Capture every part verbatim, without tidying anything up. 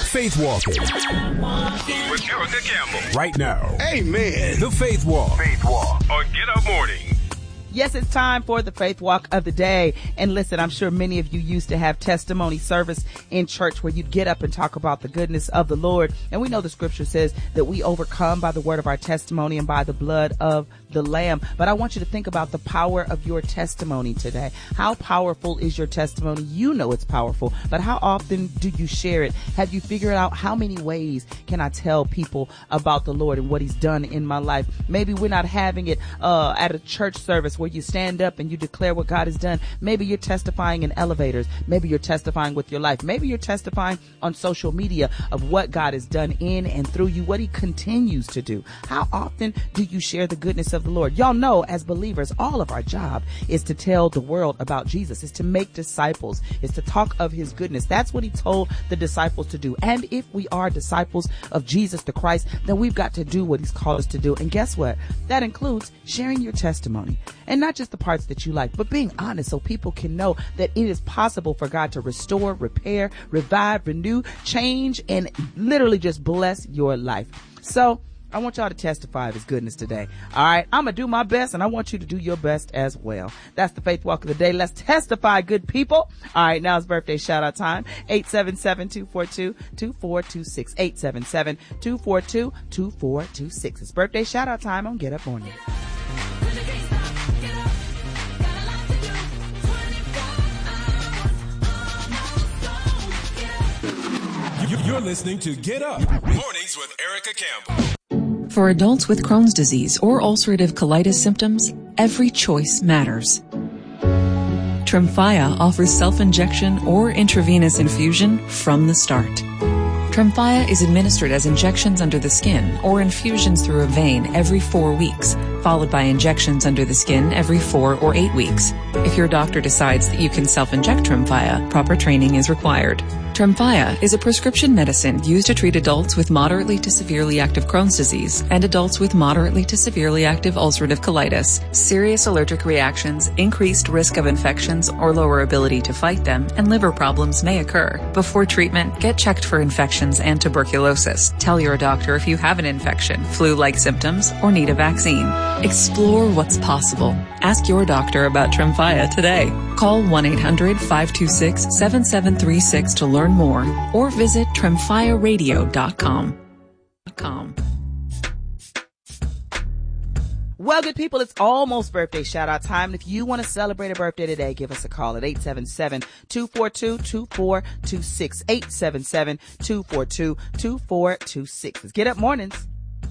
Faith Walking. With Erica Campbell. Right now. Amen. The Faith Walk. Faith Walk on Get Up Morning. Yes, it's time for the Faith Walk of the day. And listen, I'm sure many of you used to have testimony service in church where you'd get up and talk about the goodness of the Lord. And we know the scripture says that we overcome by the word of our testimony and by the blood of the Lamb. But I want you to think about the power of your testimony today. How powerful is your testimony? You know it's powerful, but how often do you share it? Have you figured out how many ways can I tell people about the Lord and what he's done in my life? Maybe we're not having it uh at a church service where you stand up and you declare what God has done. Maybe you're testifying in elevators. Maybe you're testifying with your life. Maybe you're testifying on social media of what God has done in and through you, what he continues to do. How often do you share the goodness of the Lord? Y'all know, as believers, all of our job is to tell the world about Jesus, is to make disciples, is to talk of his goodness. That's what he told the disciples to do. And if we are disciples of Jesus the Christ, then we've got to do what he's called us to do. And guess what? That includes sharing your testimony. And not just the parts that you like, but being honest so people can know that it is possible for God to restore, repair, revive, renew, change, and literally just bless your life. So I want y'all to testify of his goodness today. All right. I'm going to do my best, and I want you to do your best as well. That's the Faith Walk of the day. Let's testify, good people. All right. Now it's birthday shout out time. eight seven seven, two four two, two four two six. eight seven seven, two four two, two four two six. It's birthday shout out time on Get Up Morning. You're listening to Get Up Mornings with Erica Campbell. For adults with Crohn's disease or ulcerative colitis symptoms, every choice matters. Tremfya offers self-injection or intravenous infusion from the start. Tremfya is administered as injections under the skin or infusions through a vein every four weeks, followed by injections under the skin every four or eight weeks. If your doctor decides that you can self-inject Tremfya, proper training is required. Tremfya is a prescription medicine used to treat adults with moderately to severely active Crohn's disease and adults with moderately to severely active ulcerative colitis. Serious allergic reactions, increased risk of infections or lower ability to fight them, and liver problems may occur. Before treatment, get checked for infections and tuberculosis. Tell your doctor if you have an infection, flu-like symptoms, or need a vaccine. Explore what's possible. Ask your doctor about Tremfya today. Call one eight hundred, five two six, seven seven three six to learn more, or visit tremfya radio dot com. Well, good people, it's almost birthday shout out time. If you want to celebrate a birthday today, give us a call at eight seven seven, two four two, two four two six. eight seven seven, two four two, two four two six. Let's Get Up Mornings.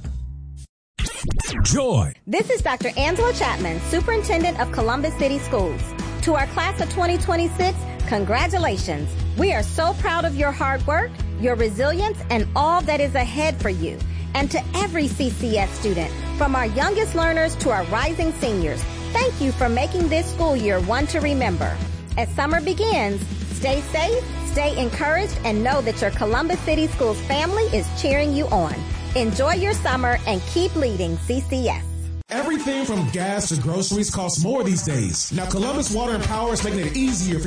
Joy. This is Doctor Angela Chapman, Superintendent of Columbus City Schools. To our class of twenty twenty-six, congratulations. We are so proud of your hard work, your resilience, and all that is ahead for you. And to every C C S student, from our youngest learners to our rising seniors, thank you for making this school year one to remember. As summer begins, stay safe, stay encouraged, and know that your Columbus City Schools family is cheering you on. Enjoy your summer and keep leading C C S. Everything from gas to groceries costs more these days. Now, Columbus Water and Power is making it easier for